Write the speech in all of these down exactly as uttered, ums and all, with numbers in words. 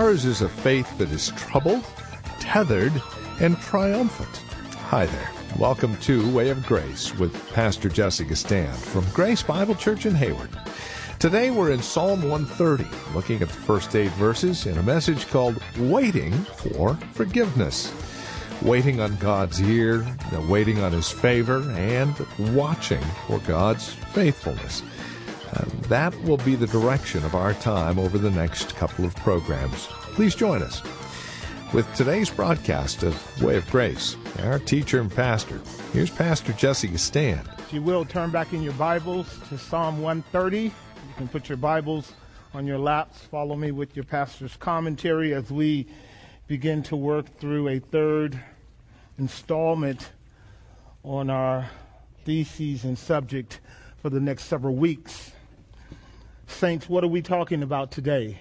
Ours is a faith that is troubled, tethered, and triumphant. Hi there. Welcome to Way of Grace with Pastor Jesse Gastan from Grace Bible Church in Hayward. Today we're in Psalm one thirty, looking at the first eight verses in a message called Waiting for Forgiveness. Waiting on God's ear, waiting on His favor, and watching for God's faithfulness. Uh, that will be the direction of our time over the next couple of programs. Please join us. With today's broadcast of Way of Grace, our teacher and pastor, here's Pastor Jesse Gastan. If you will, turn back in your Bibles to Psalm one thirty. You can put your Bibles on your laps. Follow me with your pastor's commentary as we begin to work through a third installment on our theses and subject for the next several weeks. Saints, what are we talking about today?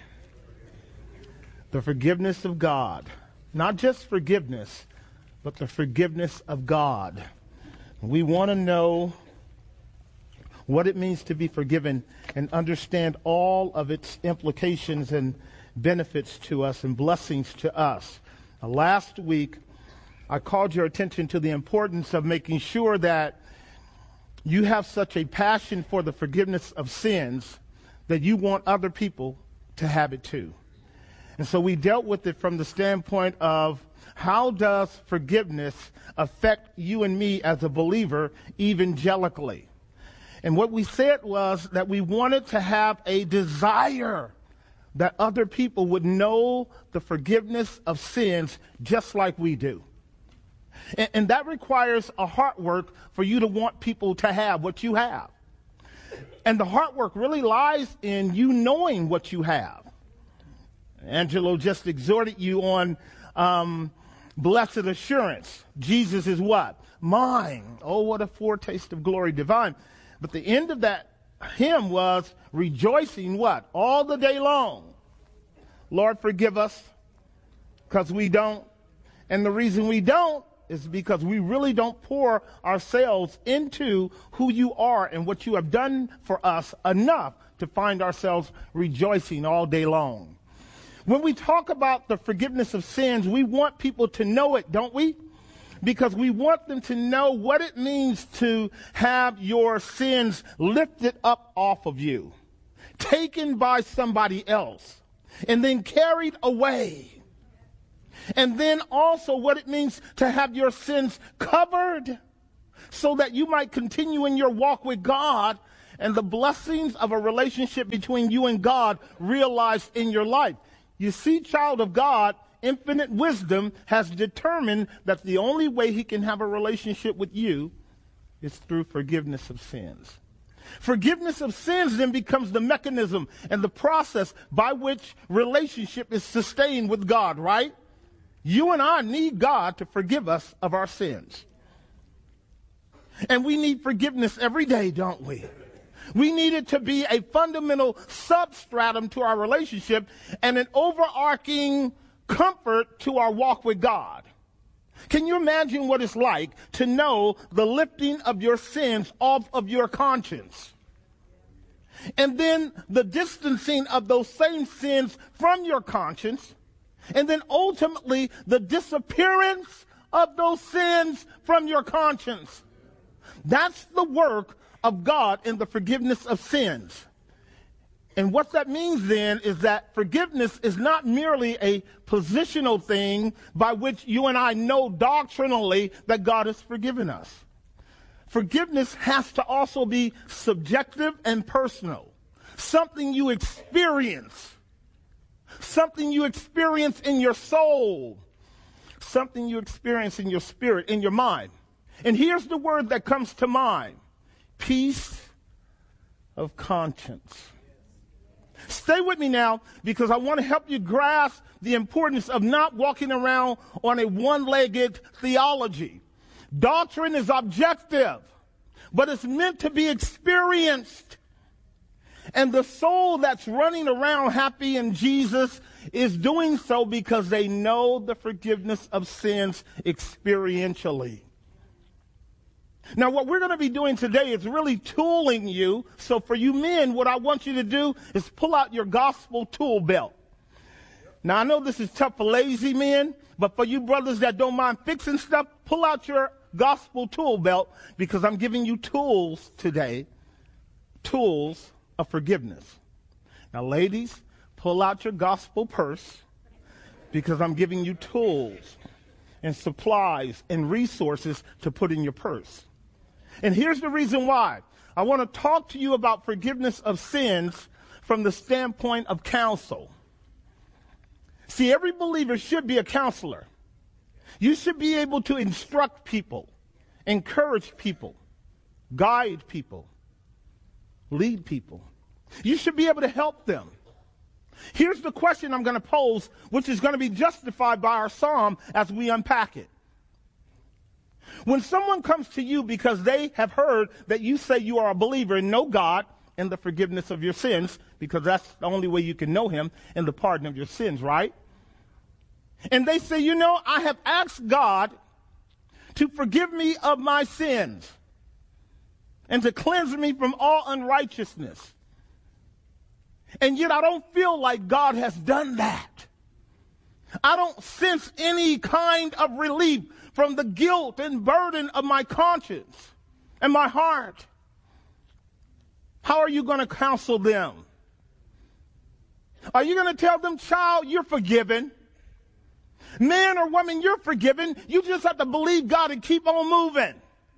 The forgiveness of God. Not just forgiveness, but the forgiveness of God. We want to know what it means to be forgiven and understand all of its implications and benefits to us and blessings to us. Now, last week, I called your attention to the importance of making sure that you have such a passion for the forgiveness of sins that you want other people to have it too. And so we dealt with it from the standpoint of how does forgiveness affect you and me as a believer evangelically? And what we said was that we wanted to have a desire that other people would know the forgiveness of sins just like we do. And, and that requires a heart work for you to want people to have what you have. And the heart work really lies in you knowing what you have. Angelo just exhorted you on um, blessed assurance. Jesus is what? Mine. Oh, what a foretaste of glory divine. But the end of that hymn was rejoicing what? All the day long. Lord, forgive us because we don't. And the reason we don't is because we really don't pour ourselves into who you are and what you have done for us enough to find ourselves rejoicing all day long. When we talk about the forgiveness of sins, we want people to know it, don't we? Because we want them to know what it means to have your sins lifted up off of you, taken by somebody else, and then carried away. And then also what it means to have your sins covered so that you might continue in your walk with God and the blessings of a relationship between you and God realized in your life. You see, child of God, infinite wisdom has determined that the only way He can have a relationship with you is through forgiveness of sins. Forgiveness of sins then becomes the mechanism and the process by which relationship is sustained with God, right? You and I need God to forgive us of our sins. And we need forgiveness every day, don't we? We need it to be a fundamental substratum to our relationship and an overarching comfort to our walk with God. Can you imagine what it's like to know the lifting of your sins off of your conscience? And then the distancing of those same sins from your conscience. And then ultimately the disappearance of those sins from your conscience. That's the work of God in the forgiveness of sins. And what that means then is that forgiveness is not merely a positional thing by which you and I know doctrinally that God has forgiven us. Forgiveness has to also be subjective and personal. Something you experience. Something you experience in your soul. Something you experience in your spirit, in your mind. And here's the word that comes to mind. Peace of conscience. Stay with me now because I want to help you grasp the importance of not walking around on a one-legged theology. Doctrine is objective, but it's meant to be experienced. And the soul that's running around happy in Jesus is doing so because they know the forgiveness of sins experientially. Now, what we're going to be doing today is really tooling you. So for you men, what I want you to do is pull out your gospel tool belt. Now, I know this is tough for lazy men, but for you brothers that don't mind fixing stuff, pull out your gospel tool belt, because I'm giving you tools today, tools of forgiveness. Now, ladies, pull out your gospel purse, because I'm giving you tools and supplies and resources to put in your purse. And here's the reason why. I want to talk to you about forgiveness of sins from the standpoint of counsel. See, every believer should be a counselor. You should be able to instruct people, encourage people, guide people, lead people. You should be able to help them. Here's the question I'm going to pose, which is going to be justified by our psalm as we unpack it. When someone comes to you because they have heard that you say you are a believer and know God and the forgiveness of your sins, because that's the only way you can know him, and the pardon of your sins, right? And they say, you know, I have asked God to forgive me of my sins and to cleanse me from all unrighteousness. And yet I don't feel like God has done that. I don't sense any kind of relief from the guilt and burden of my conscience and my heart. How are you going to counsel them? Are you going to tell them, child, you're forgiven? Man or woman, you're forgiven. You just have to believe God and keep on moving.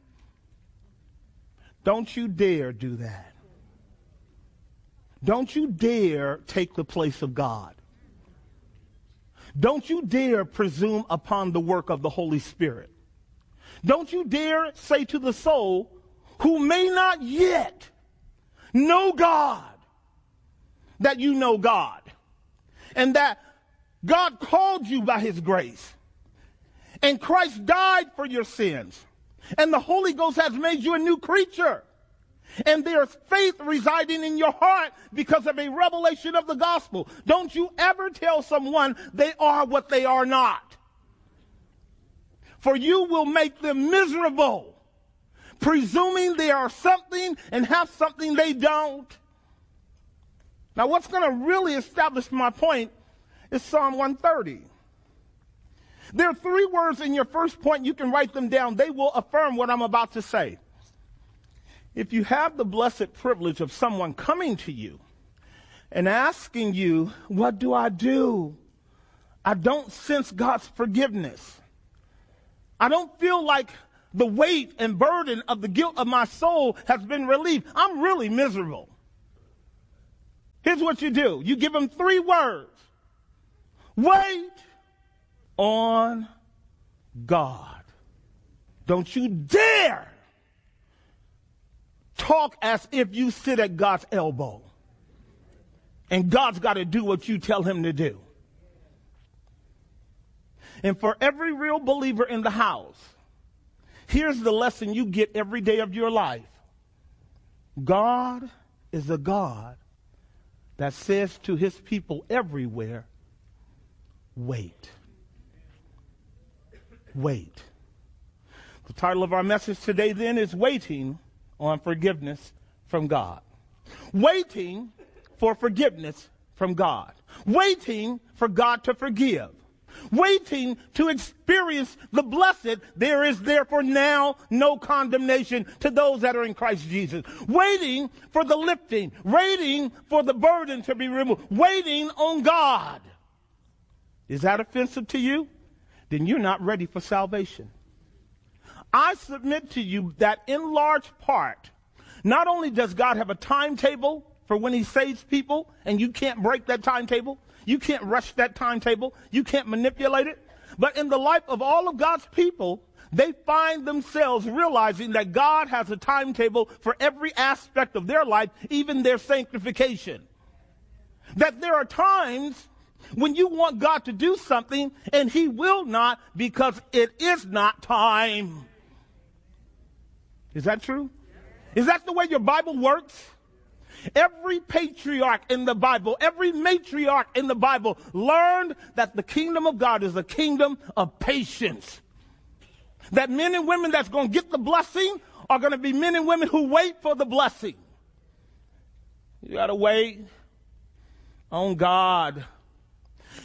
Don't you dare do that. Don't you dare take the place of God. Don't you dare presume upon the work of the Holy Spirit. Don't you dare say to the soul who may not yet know God that you know God, and that God called you by his grace, and Christ died for your sins, and the Holy Ghost has made you a new creature. And there's faith residing in your heart because of a revelation of the gospel. Don't you ever tell someone they are what they are not. For you will make them miserable, presuming they are something and have something they don't. Now, what's going to really establish my point is Psalm one thirty. There are three words in your first point. You can write them down. They will affirm what I'm about to say. If you have the blessed privilege of someone coming to you and asking you, what do I do? I don't sense God's forgiveness. I don't feel like the weight and burden of the guilt of my soul has been relieved. I'm really miserable. Here's what you do. You give them three words. Wait on God. Don't you dare talk as if you sit at God's elbow and God's got to do what you tell him to do. And for every real believer in the house, here's the lesson you get every day of your life. God is a God that says to his people everywhere, wait. Wait. The title of our message today then is Waiting on Forgiveness from God. Waiting for forgiveness from God. Waiting for God to forgive. Waiting to experience the blessed, there is therefore now no condemnation to those that are in Christ Jesus. Waiting for the lifting. Waiting for the burden to be removed. Waiting on God. Is that offensive to you? Then you're not ready for salvation. I submit to you that in large part, not only does God have a timetable for when he saves people, and you can't break that timetable, you can't rush that timetable, you can't manipulate it, but in the life of all of God's people, they find themselves realizing that God has a timetable for every aspect of their life, even their sanctification. That there are times when you want God to do something and he will not because it is not time. Is that true? Is that the way your Bible works? Every patriarch in the Bible, every matriarch in the Bible learned that the kingdom of God is a kingdom of patience. That men and women that's going to get the blessing are going to be men and women who wait for the blessing. You got to wait on God.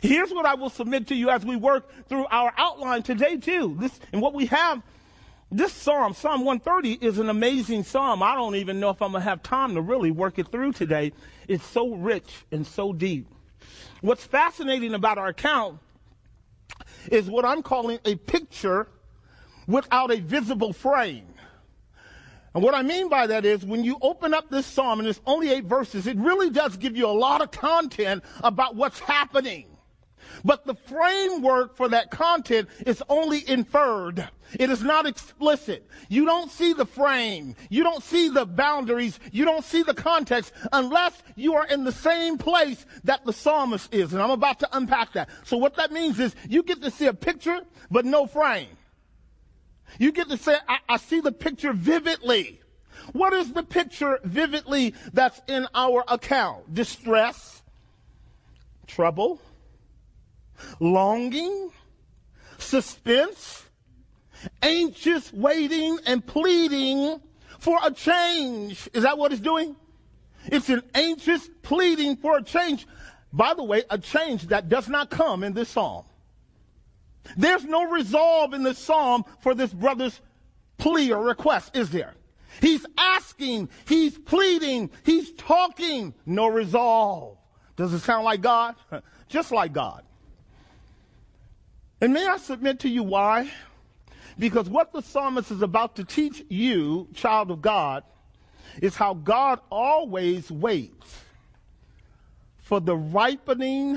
Here's what I will submit to you as we work through our outline today too. This and what we have, this psalm, Psalm one thirty, is an amazing psalm. I don't even know if I'm going to have time to really work it through today. It's so rich and so deep. What's fascinating about our account is what I'm calling a picture without a visible frame. And what I mean by that is when you open up this psalm, and it's only eight verses, it really does give you a lot of content about what's happening. But the framework for that content is only inferred. It is not explicit. You don't see the frame. You don't see the boundaries. You don't see the context unless you are in the same place that the psalmist is. And I'm about to unpack that. So what that means is you get to see a picture, but no frame. You get to say, I, I see the picture vividly. What is the picture vividly that's in our account? Distress, trouble, longing, suspense, anxious waiting and pleading for a change. Is that what it's doing? It's an anxious pleading for a change. By the way, a change that does not come in this psalm. There's no resolve in this psalm for this brother's plea or request, is there? He's asking, he's pleading, he's talking, no resolve. Does it sound like God? Just like God. And may I submit to you why? Because what the psalmist is about to teach you, child of God, is how God always waits for the ripening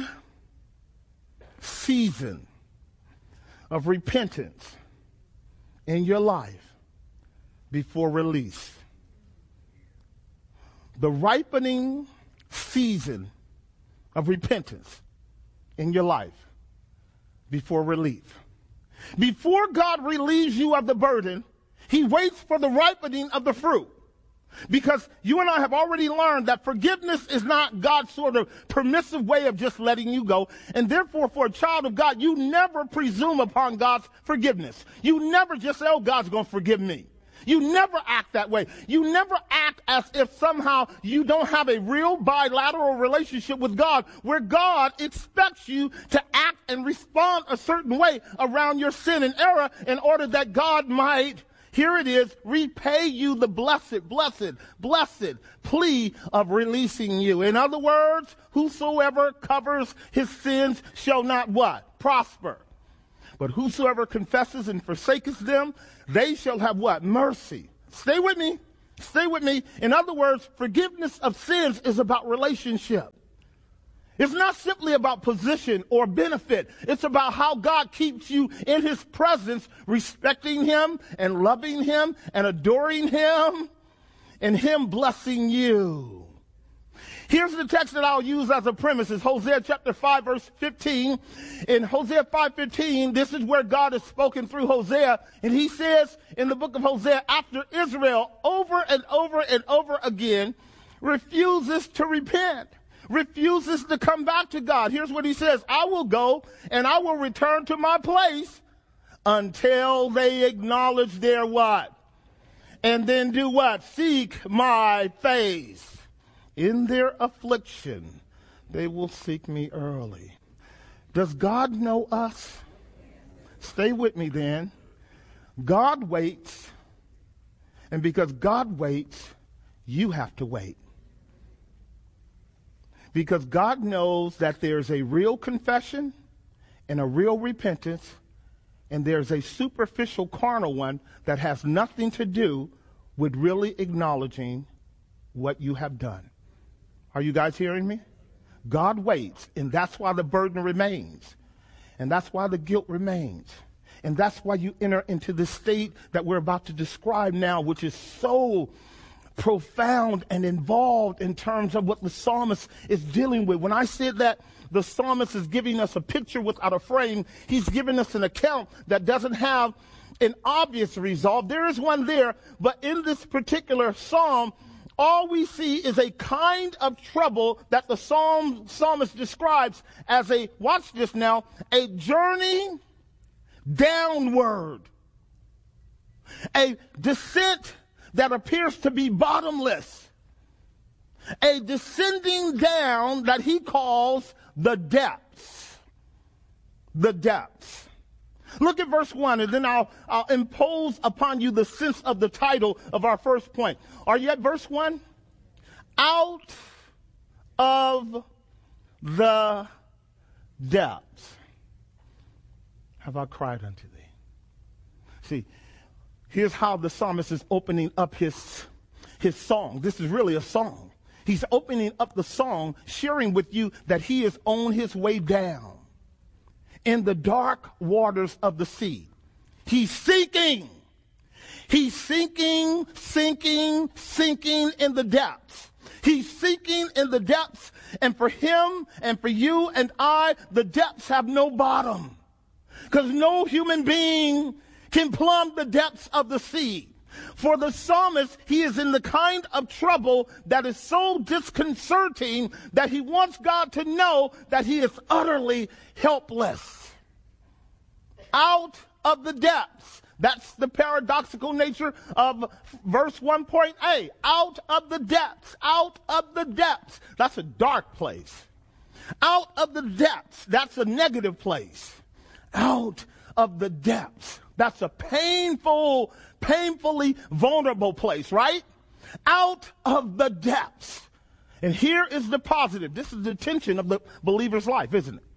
season of repentance in your life before release. The ripening season of repentance in your life before relief. Before God relieves you of the burden, he waits for the ripening of the fruit. Because you and I have already learned that forgiveness is not God's sort of permissive way of just letting you go. And therefore, for a child of God, you never presume upon God's forgiveness. You never just say, oh, God's going to forgive me. You never act that way. You never act as if somehow you don't have a real bilateral relationship with God, where God expects you to act and respond a certain way around your sin and error in order that God might, here it is, repay you the blessed, blessed, blessed plea of releasing you. In other words, whosoever covers his sins shall not what? Prosper. But whosoever confesses and forsakes them, they shall have what? Mercy. Stay with me. Stay with me. In other words, forgiveness of sins is about relationship. It's not simply about position or benefit. It's about how God keeps you in his presence, respecting him and loving him and adoring him and him blessing you. Here's the text that I'll use as a premise. It's Hosea chapter five, verse fifteen. In Hosea five fifteen, this is where God has spoken through Hosea. And he says in the book of Hosea, after Israel over and over and over again refuses to repent, refuses to come back to God. Here's what he says. I will go and I will return to my place until they acknowledge their what? And then do what? Seek my face. In their affliction, they will seek me early. Does God know us? Stay with me then. God waits, and because God waits, you have to wait. Because God knows that there's a real confession and a real repentance, and there's a superficial carnal one that has nothing to do with really acknowledging what you have done. Are you guys hearing me? God waits, and that's why the burden remains. And that's why the guilt remains. And that's why you enter into the state that we're about to describe now, which is so profound and involved in terms of what the psalmist is dealing with. When I said that the psalmist is giving us a picture without a frame, he's giving us an account that doesn't have an obvious resolve. There is one there, but in this particular psalm, all we see is a kind of trouble that the psalm, psalmist describes as a, watch this now, a journey downward. A descent that appears to be bottomless. A descending down that he calls the depths. the depths. Look at verse one, and then I'll, I'll impose upon you the sense of the title of our first point. Are you at verse one? Out of the depths have I cried unto thee. See, here's how the psalmist is opening up his, his song. This is really a song. He's opening up the song, sharing with you that he is on his way down in the dark waters of the sea. He's sinking. He's sinking, sinking, sinking in the depths. He's sinking in the depths. And for him and for you and I, the depths have no bottom. Because no human being can plumb the depths of the sea. For the psalmist, he is in the kind of trouble that is so disconcerting that he wants God to know that he is utterly helpless. Out of the depths. That's the paradoxical nature of verse one point A. Out of the depths. Out of the depths. That's a dark place. Out of the depths. That's a negative place. Out of the depths. That's a painful, painfully vulnerable place, right? Out of the depths. And here is the positive. This is the tension of the believer's life, isn't it?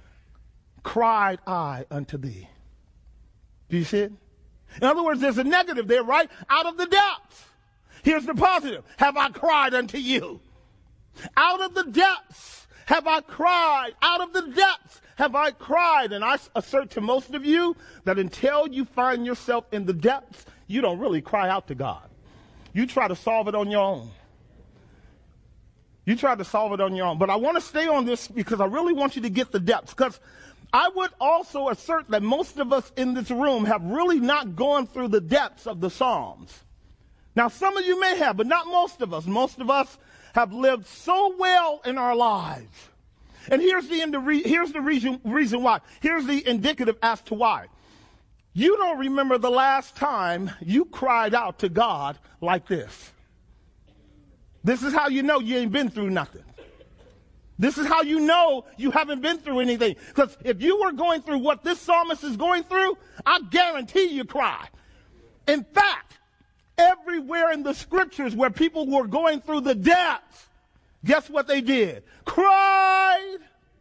Cried I unto thee. Do you see it? In other words, there's a negative there, right? Out of the depths. Here's the positive. Have I cried unto you? Out of the depths have I cried. Out of the depths have I cried. And I assert to most of you that until you find yourself in the depths, you don't really cry out to God. You try to solve it on your own. You try to solve it on your own. But I want to stay on this because I really want you to get the depths. Because I would also assert that most of us in this room have really not gone through the depths of the Psalms. Now, some of you may have, but not most of us. Most of us have lived so well in our lives. And here's the, here's the reason, reason why. Here's the indicative as to why. You don't remember the last time you cried out to God like this. This is how you know you ain't been through nothing. This is how you know you haven't been through anything. Because if you were going through what this psalmist is going through, I guarantee you cry. In fact, everywhere in the scriptures where people were going through the depths, guess what they did? Cried.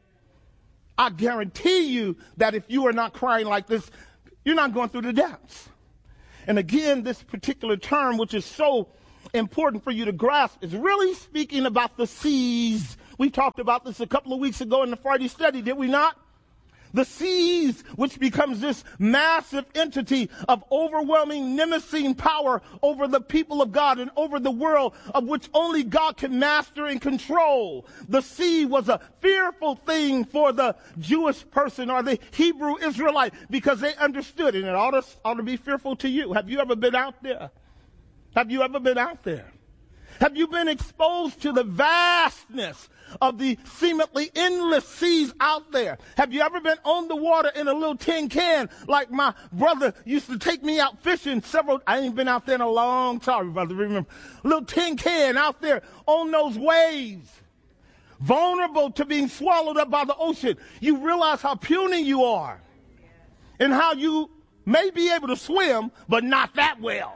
I guarantee you that if you are not crying like this, you're not going through the depths. And again, this particular term, which is so important for you to grasp, is really speaking about the seas. We talked about this a couple of weeks ago in the Friday study, did we not? The seas, which becomes this massive entity of overwhelming nemesine power over the people of God and over the world, of which only God can master and control. The sea was a fearful thing for the Jewish person or the Hebrew Israelite because they understood it, and it ought to, ought to be fearful to you. Have you ever been out there? Have you ever been out there? Have you been exposed to the vastness of the seemingly endless seas out there? Have you ever been on the water in a little tin can like my brother used to take me out fishing several, I ain't been out there in a long time, brother, remember. A little tin can out there on those waves, vulnerable to being swallowed up by the ocean. You realize how puny you are and how you may be able to swim, but not that well.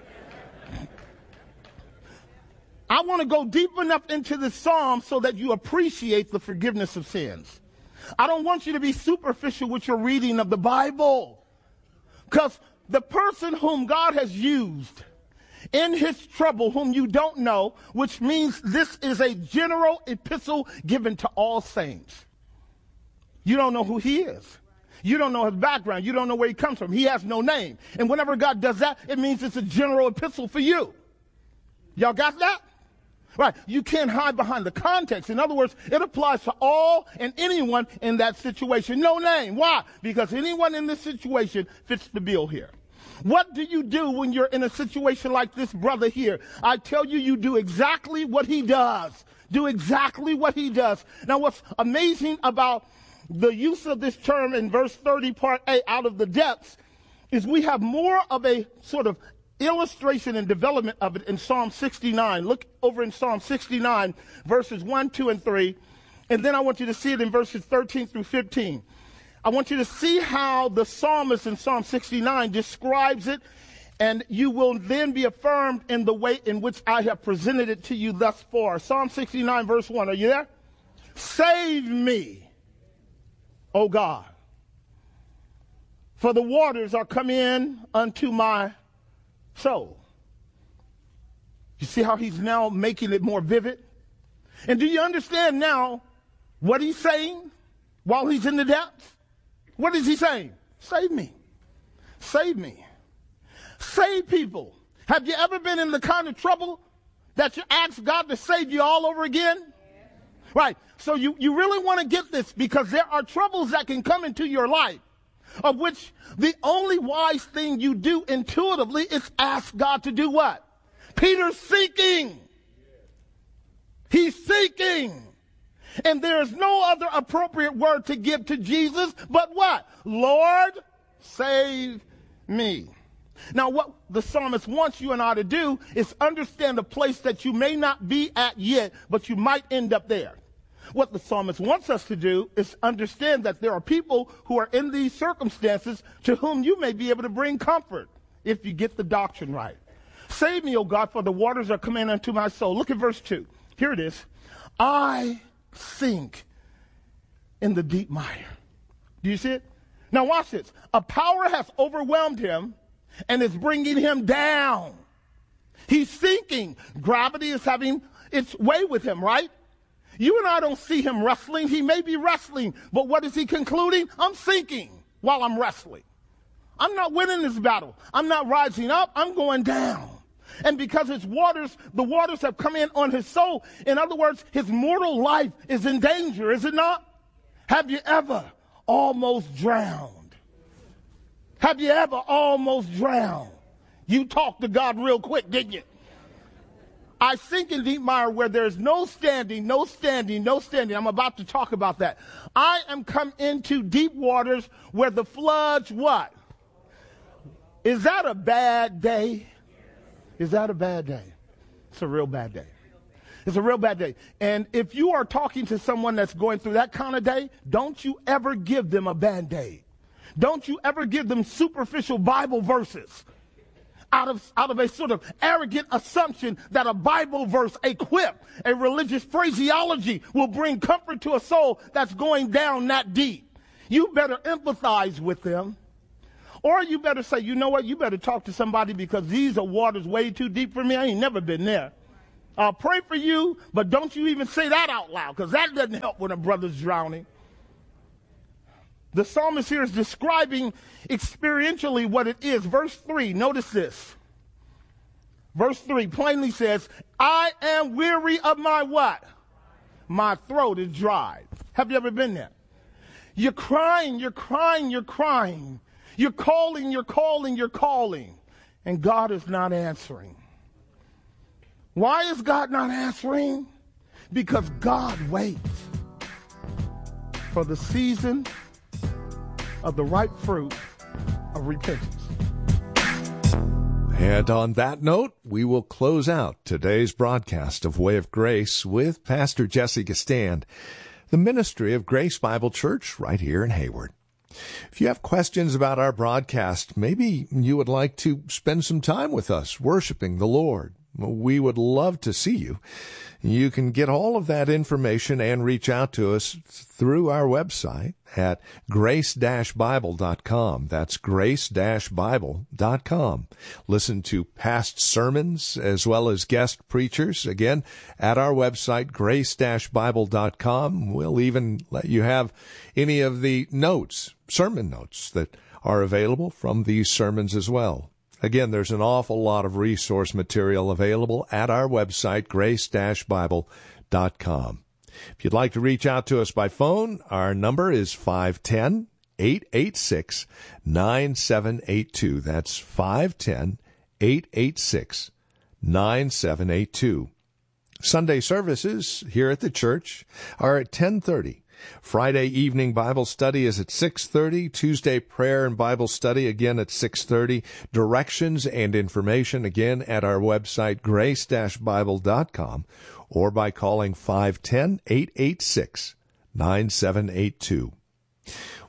I want to go deep enough into the psalm so that you appreciate the forgiveness of sins. I don't want you to be superficial with your reading of the Bible. Because the person whom God has used in his trouble, whom you don't know, which means this is a general epistle given to all saints. You don't know who he is. You don't know his background. You don't know where he comes from. He has no name. And whenever God does that, it means it's a general epistle for you. Y'all got that? Right. You can't hide behind the context. In other words, it applies to all and anyone in that situation. No name. Why? Because anyone in this situation fits the bill here. What do you do when you're in a situation like this brother here? I tell you, you do exactly what he does. Do exactly what he does. Now, what's amazing about the use of this term in verse thirty, part A, out of the depths, is we have more of a sort of illustration and development of it in Psalm sixty-nine. Look over in Psalm sixty-nine, verses one, two, and three. And then I want you to see it in verses thirteen through fifteen. I want you to see how the psalmist in Psalm sixty-nine describes it, and you will then be affirmed in the way in which I have presented it to you thus far. Psalm sixty-nine, verse one. Are you there? Save me, O God, for the waters are come in unto my soul. You see how he's now making it more vivid? And do you understand now what he's saying while he's in the depths? What is he saying? Save me. Save me. Save people. Have you ever been in the kind of trouble that you ask God to save you all over again? Yes. Right. So you, you really want to get this, because there are troubles that can come into your life, of which the only wise thing you do intuitively is ask God to do what? Peter's seeking. He's seeking. And there is no other appropriate word to give to Jesus but what? Lord, save me. Now, what the psalmist wants you and I to do is understand a place that you may not be at yet, but you might end up there. What the psalmist wants us to do is understand that there are people who are in these circumstances to whom you may be able to bring comfort if you get the doctrine right. Save me, O God, for the waters are coming unto my soul. Look at verse two. Here it is. I sink in the deep mire. Do you see it? Now watch this. A power has overwhelmed him and is bringing him down. He's sinking. Gravity is having its way with him, right? You and I don't see him wrestling. He may be wrestling, but what is he concluding? I'm sinking while I'm wrestling. I'm not winning this battle. I'm not rising up. I'm going down. And because his waters, the waters have come in on his soul. In other words, his mortal life is in danger, is it not? Have you ever almost drowned? Have you ever almost drowned? You talked to God real quick, didn't you? I sink in deep mire where there's no standing, no standing, no standing. I'm about to talk about that. I am come into deep waters where the floods what? Is that a bad day? Is that a bad day? It's a real bad day. It's a real bad day. And if you are talking to someone that's going through that kind of day, don't you ever give them a Band-Aid. Don't you ever give them superficial Bible verses out of, out of a sort of arrogant assumption that a Bible verse, a quip, a religious phraseology will bring comfort to a soul that's going down that deep. You better empathize with them. Or you better say, you know what, you better talk to somebody because these are waters way too deep for me. I ain't never been there. I'll pray for you, but don't you even say that out loud, because that doesn't help when a brother's drowning. The psalmist here is describing experientially what it is. Verse three, notice this. Verse three plainly says, I am weary of my what? My throat is dry. Have you ever been there? You're crying, you're crying, you're crying. You're calling, you're calling, you're calling, and God is not answering. Why is God not answering? Because God waits for the season of the ripe fruit of repentance. And on that note, we will close out today's broadcast of Way of Grace with Pastor Jesse Gistand, the ministry of Grace Bible Church right here in Hayward. If you have questions about our broadcast, maybe you would like to spend some time with us worshiping the Lord, we would love to see you. You can get all of that information and reach out to us through our website at grace dash bible dot com. That's grace dash bible dot com. Listen to past sermons as well as guest preachers, again, at our website, grace dash bible dot com. We'll even let you have any of the notes, sermon notes that are available from these sermons as well. Again, there's an awful lot of resource material available at our website, grace dash bible dot com. If you'd like to reach out to us by phone, our number is five one zero, eight eight six, nine seven eight two. That's five one zero, eight eight six, nine seven eight two. Sunday services here at the church are at ten thirty. Friday evening Bible study is at six thirty. Tuesday prayer and Bible study again at six thirty. Directions and information again at our website, grace dash bible dot com, or by calling five one zero, eight eight six, nine seven eight two.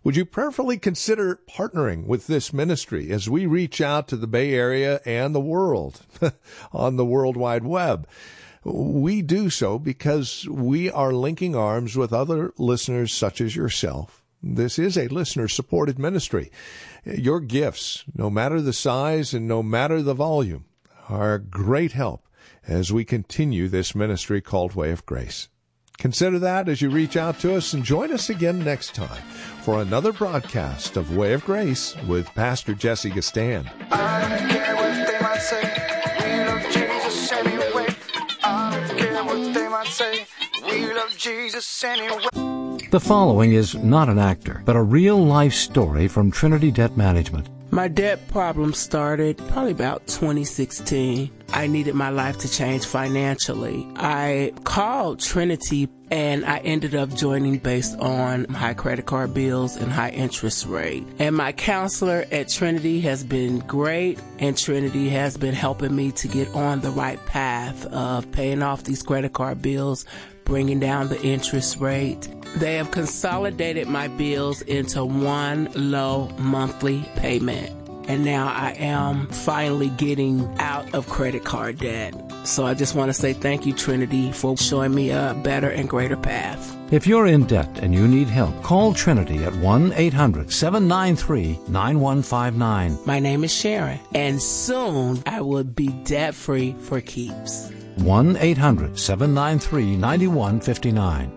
Would you prayerfully consider partnering with this ministry as we reach out to the Bay Area and the world on the World Wide Web? We do so because we are linking arms with other listeners such as yourself. This is a listener-supported ministry. Your gifts, no matter the size and no matter the volume, are a great help as we continue this ministry called Way of Grace. Consider that as you reach out to us, and join us again next time for another broadcast of Way of Grace with Pastor Jesse Gistand. I don't care what they might say, we love Jesus anyway. I don't care what they might say, we love Jesus anyway. The following is not an actor, but a real-life story from Trinity Debt Management. My debt problem started probably about twenty sixteen. I needed my life to change financially. I called Trinity and I ended up joining based on high credit card bills and high interest rate. And my counselor at Trinity has been great, and Trinity has been helping me to get on the right path of paying off these credit card bills, bringing down the interest rate. They have consolidated my bills into one low monthly payment. And now I am finally getting out of credit card debt. So I just want to say thank you, Trinity, for showing me a better and greater path. If you're in debt and you need help, call Trinity at one eight hundred seven nine three nine one five nine. My name is Sharon, and soon I will be debt-free for keeps. one eight hundred seven nine three nine one five nine.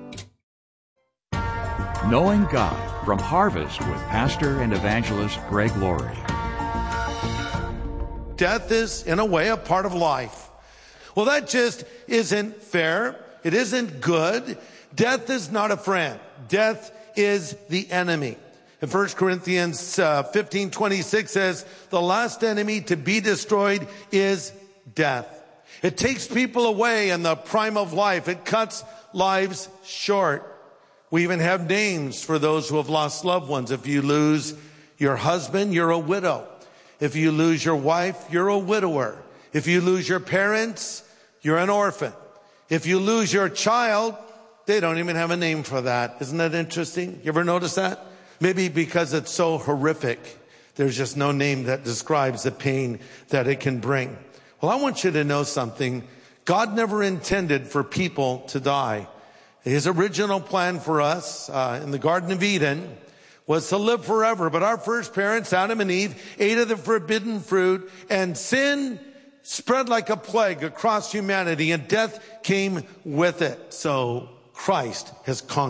Knowing God from Harvest with Pastor and Evangelist Greg Laurie. Death is, in a way, a part of life. Well, that just isn't fair. It isn't good. Death is not a friend. Death is the enemy. In First Corinthians uh, fifteen twenty-six says, the last enemy to be destroyed is death. It takes people away in the prime of life. It cuts lives short. We even have names for those who have lost loved ones. If you lose your husband, you're a widow. If you lose your wife, you're a widower. If you lose your parents, you're an orphan. If you lose your child, they don't even have a name for that. Isn't that interesting? You ever notice that? Maybe because it's so horrific, there's just no name that describes the pain that it can bring. Well, I want you to know something. God never intended for people to die. His original plan for us uh, in the Garden of Eden was to live forever. But our first parents, Adam and Eve, ate of the forbidden fruit, and sin spread like a plague across humanity, and death came with it. So Christ has conquered.